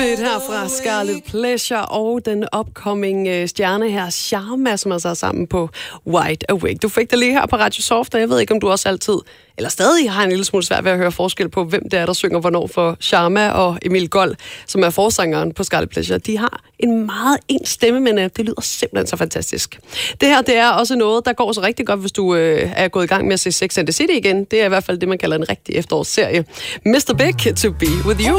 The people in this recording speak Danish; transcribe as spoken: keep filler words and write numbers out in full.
Bit her fra Scarlet Pleasure og den upcoming øh, stjerne her, Sharma, som altså er sammen på Wide Awake. Du fik det lige her på Radio Soft, og jeg ved ikke, om du også altid, eller stadig har en lille smule svært ved at høre forskel på, hvem det er, der synger hvornår, for Sharma og Emil Gold, som er forsangeren på Scarlet Pleasure. De har en meget ens stemme, men øh, det lyder simpelthen så fantastisk. Det her, det er også noget, der går så rigtig godt, hvis du øh, er gået i gang med at se Sex and the City igen. Det er i hvert fald det, man kalder en rigtig efterårsserie. mister Big, To Be With You.